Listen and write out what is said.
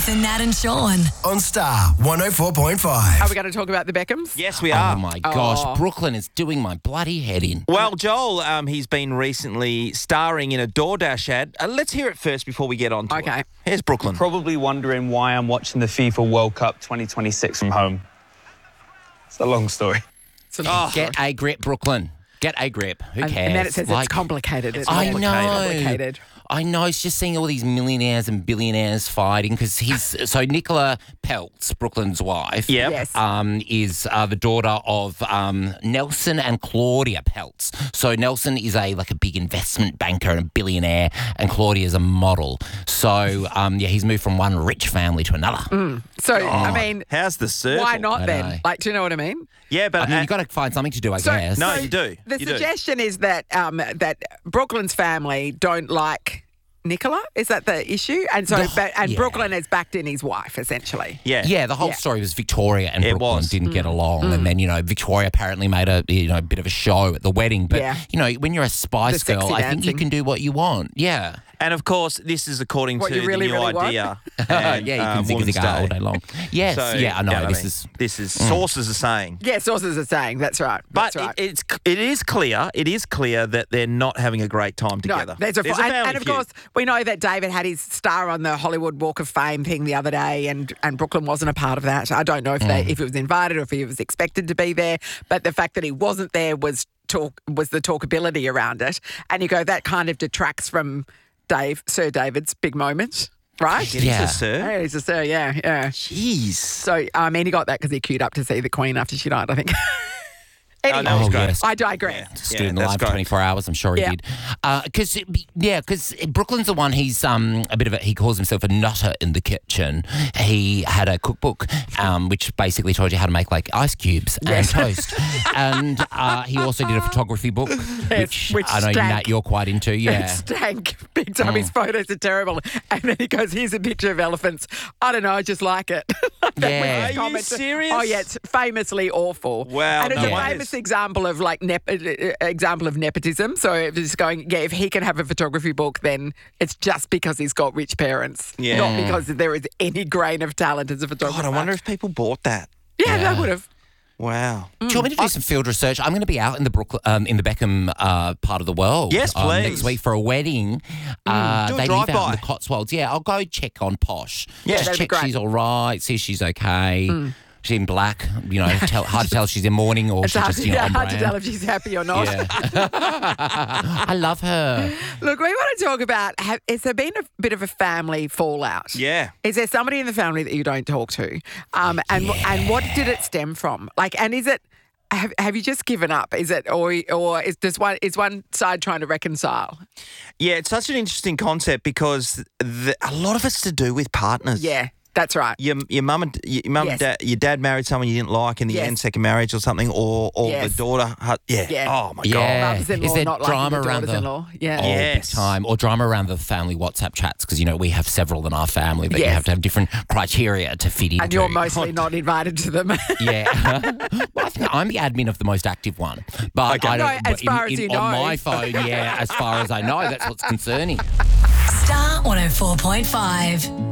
Nathan, Nat and Sean. On Star 104.5. Are we going to talk about the Beckhams? Yes, we are. Oh, my gosh. Brooklyn is doing my bloody head in. Well, Joel, he's been recently starring in a DoorDash ad. Let's hear it first before we get on to Okay. it. Here's Brooklyn. Probably wondering why I'm watching the FIFA World Cup 2026 from home. It's a long story. Get a grip, Brooklyn. Get a grip. Who cares? And then it says it's complicated. It's I know. complicated. I know. It's just seeing all these millionaires and billionaires fighting because so Nicola Peltz, Brooklyn's wife, Yep. Yes. is the daughter of Nelson and Claudia Peltz. So Nelson is a big investment banker and a billionaire, and Claudia is a model. So he's moved from one rich family to another. So, I mean, How's the circle? why not I then? know. Like, do you know what I mean? Yeah, but I mean, you've got to find something to do, I guess. No, you do. The You do. suggestion is that that Brooklyn's family don't like Nicola. Is that the issue? And so, Yeah. Brooklyn has backed in his wife, essentially. Yeah. Yeah, the whole Yeah. story was Victoria and It Brooklyn was. didn't get along, and then Victoria apparently made a bit of a show at the wedding. But Yeah. when you're a Spice The Girl, sexy I think you dancing. can do what you want. Yeah, And of course, this is according What to you really, the new really want? idea. yeah, and, you can zig Women's zag all Day. day long. Yes, So, yeah, I know. yeah, This is sources are saying. Yeah, sources are saying that's right. But That's right. it is clear that they're not having a great time together. No, there's a family and of feud. course, we know that David had his star on the Hollywood Walk of Fame thing the other day, and Brooklyn wasn't a part of that. I don't know if if he was invited or if he was expected to be there, but the fact that he wasn't there was the talkability around it. And you go, that kind of detracts from Sir David's big moment, right? Yeah. Sir. Hey, he's a sir, yeah. Jeez. So, I mean, he got that because he queued up to see the Queen after she died, I think. Anyway, that was great. yes. I digress. Stood in the that's line for great. 24 hours. I'm sure he Yeah. did. Because Brooklyn's the one. He's he calls himself a nutter in the kitchen. He had a cookbook, which basically told you how to make ice cubes and toast. And he also did a photography book, which which I know stank. Nat you're quite into. Yeah. Stank big time. His photos are terrible. And then he goes, here's a picture of elephants. I don't know, I just like it. Yeah. Are you Comment. serious? Oh, yeah, it's famously awful. Wow, And it's no a wonders. famous example of example of nepotism. So it's going, if he can have a photography book, then it's just because he's got rich parents, Yeah. not because there is any grain of talent as a photographer. God, I wonder if people bought that. Yeah, Yeah. they would have. Wow. Do you want me to do some field research? I'm going to be out in the Beckham part of the world. Yes, please. Next week for a wedding. Do a They live drive-by. out in the Cotswolds. Yeah, I'll go check on Posh. Yeah, Just that'd be check great. she's all right, see if she's okay. She's in black. Hard to tell if she's in mourning or It's she's hard, just on hard to brand. tell if she's happy or not. Yeah. I love her. Look, we want to talk about, has there been a bit of a family fallout? Yeah. Is there somebody in the family that you don't talk to? And what did it stem from? And is it, have you just given up? Is it, or is one side trying to reconcile? Yeah, it's such an interesting concept because a lot of it's to do with partners. Yeah, that's right. Your mum and Yes. dad, your dad married someone you didn't like in the Yes. end, second marriage or something, or Yes. the daughter. Yeah. Yeah. Oh my God. Yeah. Mums-in-law Is there not liking drama the around the daughters-in-law. Yeah. Oh, Yes. big time. Or drama around the family WhatsApp chats because, we have several in our family that you Yes. have to have different criteria to fit into. And you're mostly not invited to them. Yeah. Well, I think I'm the admin of the most active one. But I don't, No, as but far as you know. on my phone, yeah, as far as I know, that's what's concerning. Star 104.5.